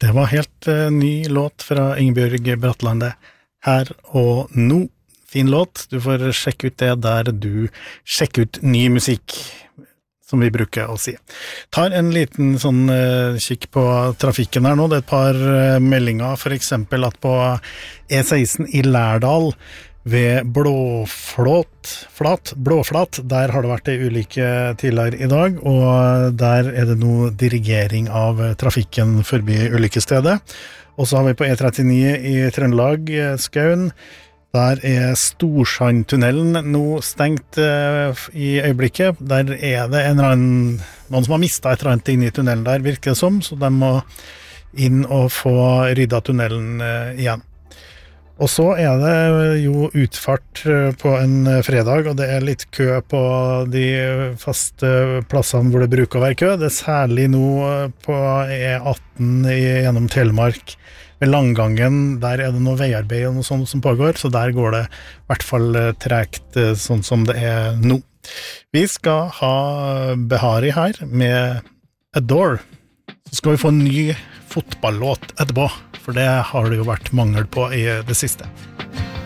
Det var helt ny låt fra Ingebjørg Brattlande. Her og nå. Fin låt. Du får sjekke ut det der du sjekker ut ny musikk, som vi bruker å si. Tar en liten sånn kikk på trafikken her nå. Det er et par meldinger, for eksempel at på E16 i Lærdal ved Blåflat, der har det vært en ulykke tidligere i dag, og der er det nå dirigering av trafikken forbi ulykkestedet. Og så har vi på E39 i Trøndelag, Skaun. Der er Storsandtunnelen nå stengt i øyeblikket. Der er det noen som har mistet et eller annet inn i tunnelen der, virker det som, så de må inn og få ryddet tunnelen igjen. Og så er det jo utfart på en fredag, og det er litt kø på de faste plassene hvor det bruker å være kø. Det er særlig nå på E18 gjennom Telemark. Ved Langgangen, der er det noe veiarbeid og noe sånt som pågår, så der går det i hvert fall tregt sånn som det er nå. Vi skal ha Behari her med Adore. Så skal vi få en ny fotballåt etterpå, for det har det jo vært mangel på i det siste.